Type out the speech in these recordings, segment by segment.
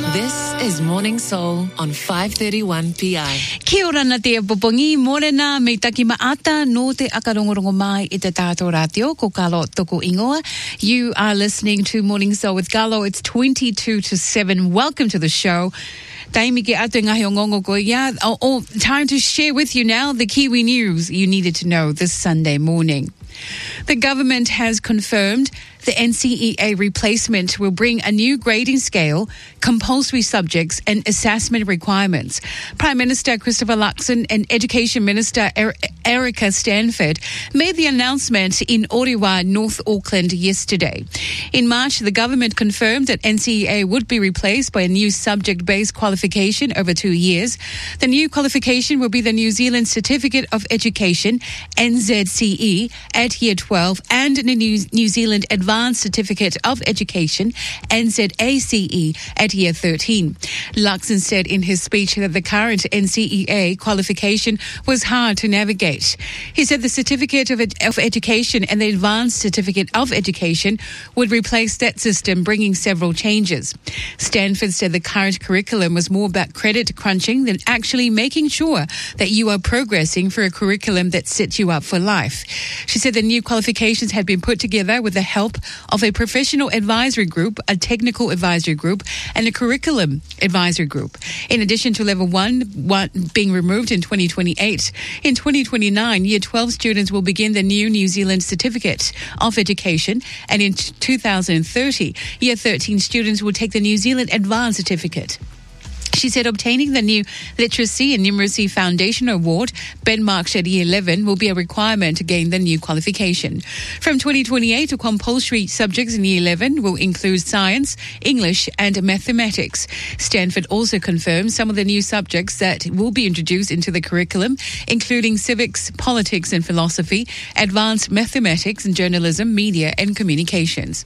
This is Morning Soul on 531 PI. Kia ora na te popongi, morena, me taki maata no te akarongorongo mai I te tātou ratio, ko Carlo toko ingoa. You are listening to Morning Soul with Carlo. It's 22 to 7. Welcome to the show. Taimi ke atu ngahi o ngongo ko ia. Time to share with you now the Kiwi news you needed to know this Sunday morning. The government has confirmed the NCEA replacement will bring a new grading scale, compulsory subjects and assessment requirements. Prime Minister Christopher Luxon and Education Minister Erica Stanford made the announcement in Orewa, North Auckland yesterday. In March, the government confirmed that NCEA would be replaced by a new subject-based qualification over 2 years. The new qualification will be the New Zealand Certificate of Education, NZCE, at Year 12 and the New Zealand Advanced Certificate of Education, NZACE, at Year 13. Luxon said in his speech that the current NCEA qualification was hard to navigate. He said the Certificate of Education and the Advanced Certificate of Education would replace that system, bringing several changes. Stanford said the current curriculum was more about credit crunching than actually making sure that you are progressing for a curriculum that sets you up for life. She said the new qualifications had been put together with the help of a professional advisory group, a technical advisory group, and a curriculum advisory group. In addition to Level 1 being removed in 2028, in 2029, Year 12 students will begin the new New Zealand Certificate of Education, and in 2030, Year 13 students will take the New Zealand Advanced Certificate. She said obtaining the new Literacy and Numeracy Foundation Award, benchmarked at Year 11, will be a requirement to gain the new qualification. From 2028, compulsory subjects in Year 11 will include science, English and mathematics. Stanford also confirmed some of the new subjects that will be introduced into the curriculum, including civics, politics and philosophy, advanced mathematics and journalism, media and communications.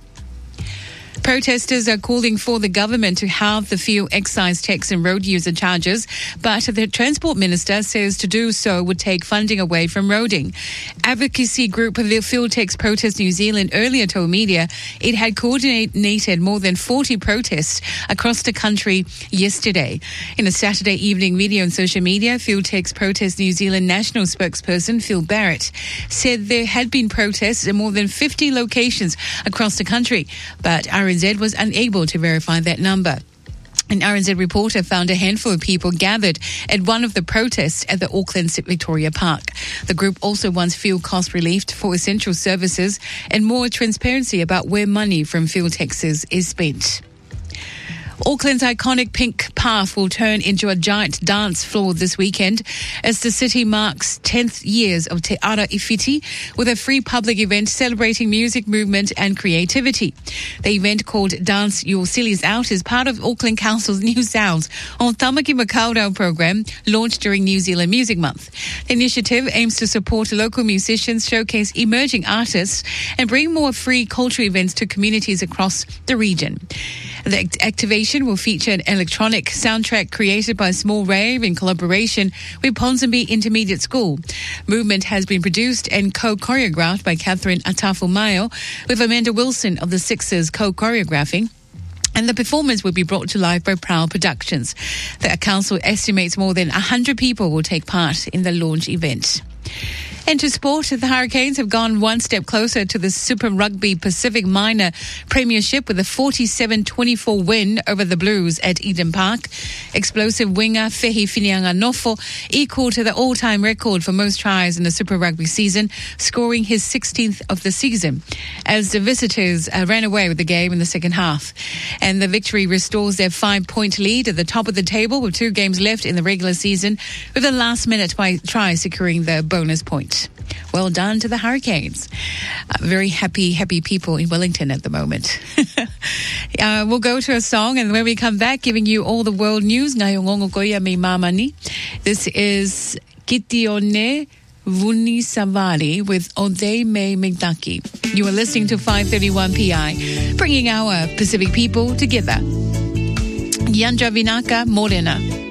Protesters are calling for the government to halve the fuel excise tax and road user charges, but the Transport Minister says to do so would take funding away from roading. Advocacy group the Fuel Tax Protest New Zealand earlier told media it had coordinated more than 40 protests across the country yesterday. In a Saturday evening video on social media, Fuel Tax Protest New Zealand national spokesperson Phil Barrett said there had been protests in more than 50 locations across the country, but RNZ was unable to verify that number. An RNZ reporter found a handful of people gathered at one of the protests at the Auckland Victoria Park. The group also wants fuel cost relief for essential services and more transparency about where money from fuel taxes is spent. Auckland's iconic pink path will turn into a giant dance floor this weekend as the city marks 10th years of Te Ara Iwhiti with a free public event celebrating music, movement and creativity. The event, called Dance Your Sillies Out, is part of Auckland Council's New Sounds on Tamaki Makaurau program launched during New Zealand Music Month. The initiative aims to support local musicians, showcase emerging artists and bring more free cultural events to communities across the region. The activation will feature an electronic soundtrack created by Small Rave in collaboration with Ponsonby Intermediate School. Movement has been produced and co-choreographed by Catherine Atafu-Mayo, with Amanda Wilson of the Sixers co-choreographing. And the performance will be brought to life by Prowl Productions. The council estimates more than 100 people will take part in the launch event. And to sport, the Hurricanes have gone one step closer to the Super Rugby Pacific Minor Premiership with a 47-24 win over the Blues at Eden Park. Explosive winger Fehi Finianga-Nofo equalled the all-time record for most tries in the Super Rugby season, scoring his 16th of the season, as the visitors ran away with the game in the second half. And the victory restores their 5-point lead at the top of the table with 2 games left in the regular season, with a last-minute try securing the bonus point. Well done to the Hurricanes. Very happy people in Wellington at the moment. We'll go to a song, and when we come back, giving you all the world news. Ngayong ngongo koia me mamani. This is Kitione Vuni Savari with Ode Me Migdaki. You are listening to 531 PI, bringing our Pacific people together. Yandra Vinaka Morena.